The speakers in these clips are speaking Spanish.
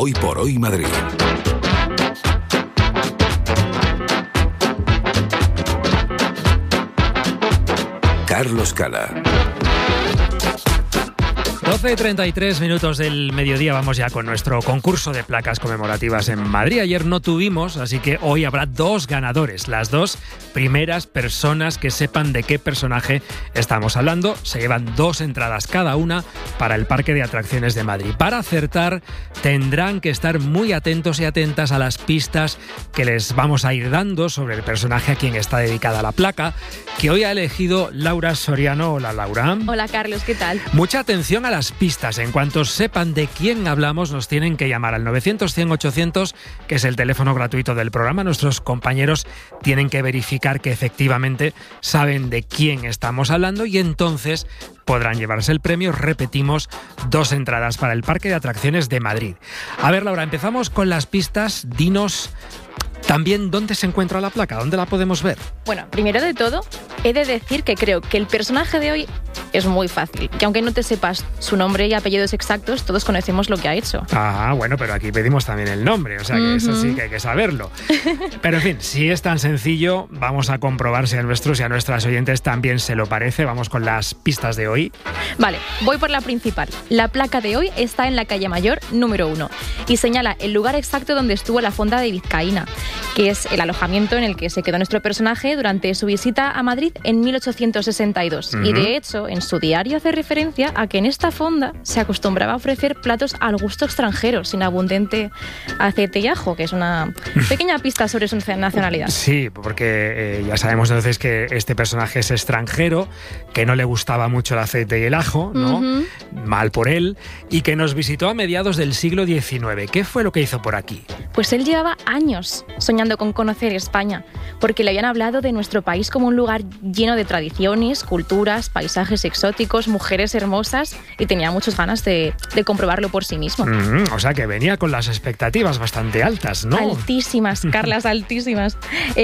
Hoy por Hoy Madrid. Carlos Cala. 12:33 minutos del mediodía, vamos ya con nuestro concurso de placas conmemorativas en Madrid. Ayer no tuvimos, así que hoy habrá 2 ganadores. Las 2 primeras personas que sepan de qué personaje estamos hablando se llevan 2 entradas cada una para el Parque de Atracciones de Madrid. Para acertar tendrán que estar muy atentos y atentas a las pistas que les vamos a ir dando sobre el personaje a quien está dedicada la placa, que hoy ha elegido Laura Soriano. Hola, Laura. Hola, Carlos, ¿qué tal? Mucha atención a las pistas. En cuanto sepan de quién hablamos, nos tienen que llamar al 900-100-800, que es el teléfono gratuito del programa. Nuestros compañeros tienen que verificar que efectivamente saben de quién estamos hablando y entonces podrán llevarse el premio. Repetimos, 2 entradas para el Parque de Atracciones de Madrid. A ver, Laura, empezamos con las pistas. Dinos también dónde se encuentra la placa, dónde la podemos ver. Bueno, primero de todo, he de decir que creo que el personaje de hoy es muy fácil, que aunque no te sepas su nombre y apellidos exactos, todos conocemos lo que ha hecho. Ah, bueno, pero aquí pedimos también el nombre, o sea que eso sí que hay que saberlo. Pero en fin, si es tan sencillo, vamos a comprobar si a nuestros y a nuestras oyentes también se lo parece. Vamos con las pistas de hoy. Vale, voy por la principal. La placa de hoy está en la calle Mayor número 1 y señala el lugar exacto donde estuvo la fonda de Vizcaína, que es el alojamiento en el que se quedó nuestro personaje durante su visita a Madrid en 1862. Y de hecho, en su diario hace referencia a que en esta fonda se acostumbraba a ofrecer platos al gusto extranjero, sin abundante aceite y ajo, que es una pequeña pista sobre su nacionalidad. Sí, porque ya sabemos entonces que este personaje es extranjero, que no le gustaba mucho el aceite y el ajo, ¿no? Mal por él, y que nos visitó a mediados del siglo XIX. ¿Qué fue lo que hizo por aquí? Pues él llevaba años soñando con conocer España, porque le habían hablado de nuestro país como un lugar lleno de tradiciones, culturas, paisajes exóticos, mujeres hermosas, y tenía muchas ganas de comprobarlo por sí mismo. O sea que venía con las expectativas bastante altas, ¿no? Altísimas, Carlas, altísimas.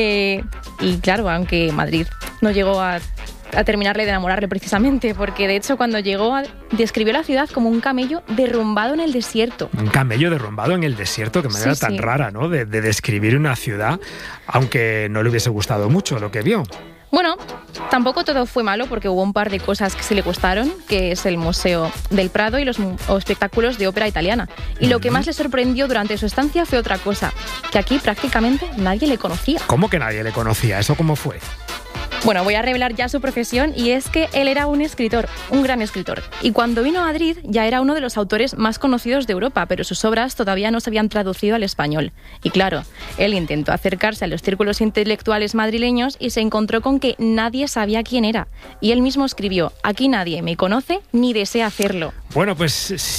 Y claro, aunque Madrid no llegó a terminarle de enamorarle precisamente, porque de hecho cuando llegó describió la ciudad como un camello derrumbado en el desierto. Un camello derrumbado en el desierto, qué manera tan rara, ¿no? De describir una ciudad, aunque no le hubiese gustado mucho lo que vio. Bueno, tampoco todo fue malo, porque hubo un par de cosas que sí le gustaron, que es el Museo del Prado y los espectáculos de ópera italiana. Y lo que más le sorprendió durante su estancia fue otra cosa, que aquí prácticamente nadie le conocía. ¿Cómo que nadie le conocía? ¿Eso cómo fue? Bueno, voy a revelar ya su profesión, y es que él era un escritor, un gran escritor. Y cuando vino a Madrid ya era uno de los autores más conocidos de Europa, pero sus obras todavía no se habían traducido al español. Y claro, él intentó acercarse a los círculos intelectuales madrileños y se encontró con que nadie sabía quién era. Y él mismo escribió: aquí nadie me conoce ni desea hacerlo. Bueno, pues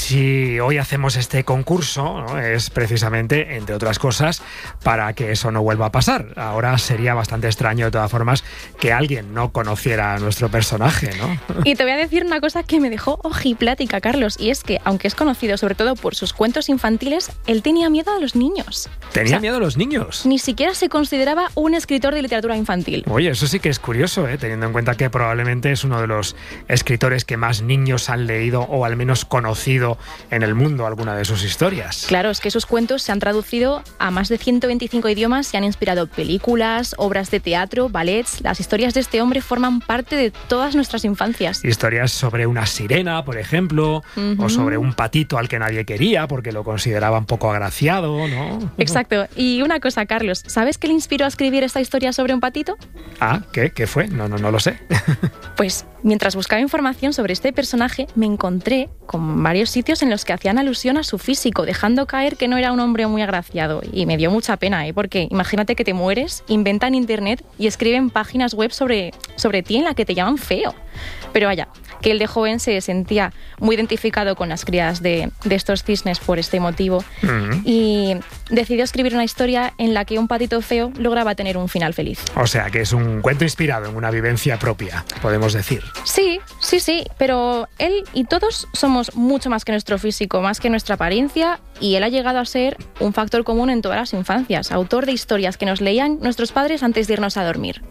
si hoy hacemos este concurso, ¿no?, es precisamente, entre otras cosas, para que eso no vuelva a pasar. Ahora sería bastante extraño, de todas formas, que alguien no conociera a nuestro personaje, ¿no? Y te voy a decir una cosa que me dejó ojiplática, Carlos, y es que, aunque es conocido sobre todo por sus cuentos infantiles, él tenía miedo a los niños. ¿Tenía miedo a los niños? Ni siquiera se consideraba un escritor de literatura infantil. Oye, eso sí que es curioso, teniendo en cuenta que probablemente es uno de los escritores que más niños han leído, o al menos conocido en el mundo alguna de sus historias. Claro, es que sus cuentos se han traducido a más de 125 idiomas y han inspirado películas, obras de teatro, ballets. Las historias de este hombre forman parte de todas nuestras infancias. Historias sobre una sirena, por ejemplo, o sobre un patito al que nadie quería porque lo consideraba un poco agraciado, ¿no? Exacto. Y una cosa, Carlos, ¿sabes qué le inspiró a escribir esta historia sobre un patito? Ah, ¿qué? ¿Qué fue? No lo sé. Pues mientras buscaba información sobre este personaje, me encontré con varios sitios en los que hacían alusión a su físico, dejando caer que no era un hombre muy agraciado. Y me dio mucha pena, porque imagínate que te mueres, inventan internet y escriben páginas web sobre ti en la que te llaman feo. Pero vaya, que él de joven se sentía muy identificado con las crías de estos cisnes por este motivo, y decidió escribir una historia en la que un patito feo lograba tener un final feliz. O sea, que es un cuento inspirado en una vivencia propia, podemos decir. Sí, pero él y todos somos mucho más que nuestro físico, más que nuestra apariencia, y él ha llegado a ser un factor común en todas las infancias, autor de historias que nos leían nuestros padres antes de irnos a dormir.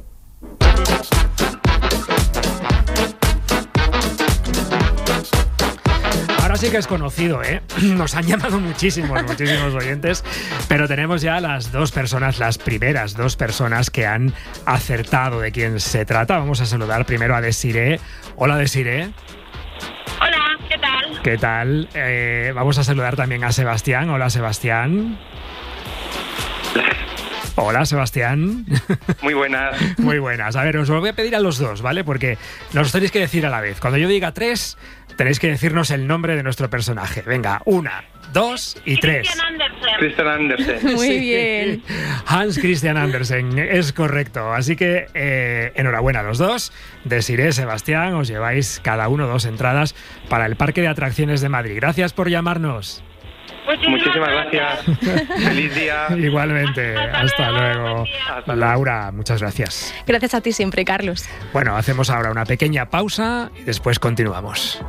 sí que es conocido, ¿eh? Nos han llamado muchísimos oyentes, pero tenemos ya las primeras dos personas que han acertado de quién se trata. Vamos a saludar primero a Desiree. Hola, Desiree. Hola, ¿qué tal? ¿Qué tal? Vamos a saludar también a Sebastián. Hola, Sebastián. Hola, Sebastián. Muy buenas. Muy buenas. A ver, os lo voy a pedir a los dos, ¿vale? Porque nos tenéis que decir a la vez. Cuando yo diga 3, tenéis que decirnos el nombre de nuestro personaje. Venga, 1, 2 y 3. Christian Andersen. Muy bien. Hans Christian Andersen, es correcto. Así que enhorabuena a los dos. Desiree, Sebastián, os lleváis cada uno 2 entradas para el Parque de Atracciones de Madrid. Gracias por llamarnos. Muchísimas gracias. Feliz día. Igualmente. Hasta luego. Laura, muchas gracias. Gracias a ti siempre, Carlos. Bueno, hacemos ahora una pequeña pausa y después continuamos.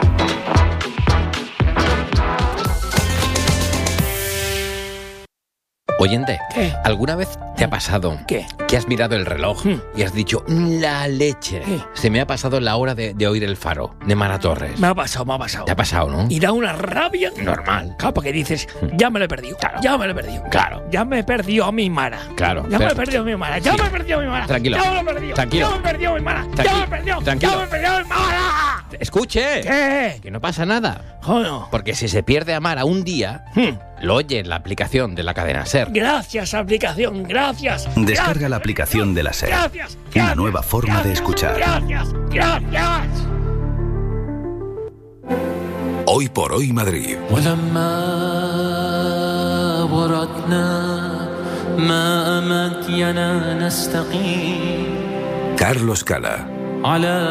Oyente, ¿qué? ¿Alguna vez te ha pasado ¿Qué? que has mirado el reloj y has dicho, la leche? ¿Qué? Se me ha pasado la hora de oír el faro, de Mara Torres. Me ha pasado. ¿Te ha pasado, no? Y da una rabia. Normal. Claro, porque dices, ya me lo he perdido. Claro. Ya me lo he perdido. Claro. Ya me he perdido a mi Mara. Claro. Ya me he perdido a mi Mara. Ya Sí. me he perdido a mi Mara. Tranquilo. Ya me lo he perdido. Tranquilo. Ya me he perdido a mi Mara. Ya me he perdido. Tranquilo. Ya me he perdido a mi Mara. Escuche. ¿Qué? Que no pasa nada. Joder. Porque si se pierde a Mara un día, lo oye en la aplicación de la cadena SER. Gracias, aplicación. Gracias. Descarga la aplicación de la SER. Gracias. Una nueva forma de escuchar. Gracias. Hoy por hoy Madrid. Carlos Cala.